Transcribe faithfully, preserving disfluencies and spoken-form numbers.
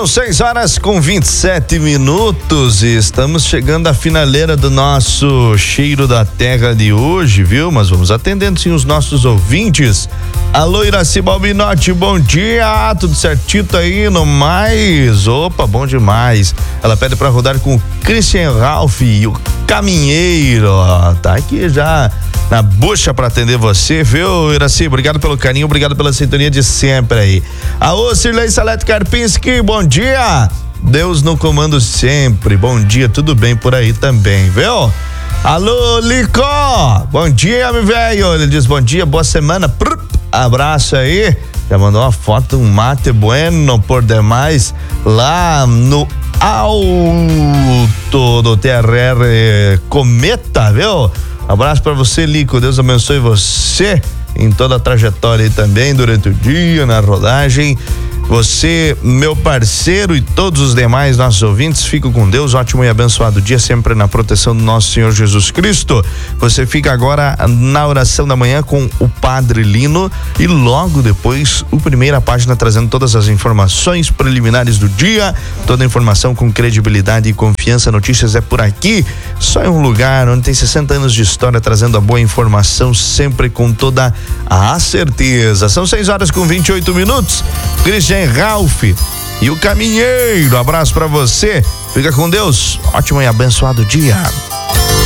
São seis horas com vinte e sete minutos e estamos chegando à finaleira do nosso Cheiro da Terra de hoje, viu? Mas vamos atendendo sim os nossos ouvintes. Alô, Iraci Balbinotti, bom dia, tudo certito aí no mais? Opa, bom demais. Ela pede pra rodar com o Christian Ralph e o Caminheiro, ó, tá aqui já na bucha pra atender você, viu, Iraci? Obrigado pelo carinho, obrigado pela sintonia de sempre aí. Alô, Sirlei Salete Karpinski, bom dia. Deus no comando sempre, bom dia, tudo bem por aí também, viu? Alô, Licó, bom dia, meu velho. Ele diz bom dia, boa semana, prr, abraço aí. Já mandou uma foto, um mate bueno por demais, lá no alto do T R R Cometa, viu? Abraço pra você, Lico, Deus abençoe você em toda a trajetória aí também, durante o dia, na rodagem. Você, meu parceiro, e todos os demais nossos ouvintes, fiquem com Deus, ótimo e abençoado dia, sempre na proteção do nosso Senhor Jesus Cristo. Você fica agora na oração da manhã com o Padre Lino e logo depois o Primeira Página trazendo todas as informações preliminares do dia, toda a informação com credibilidade e confiança. Notícias é por aqui, só em um lugar onde tem sessenta anos de história, trazendo a boa informação sempre com toda a certeza. São seis horas com vinte e oito minutos. Christian Ralph e o Caminheiro, abraço pra você, fica com Deus, ótimo e abençoado dia.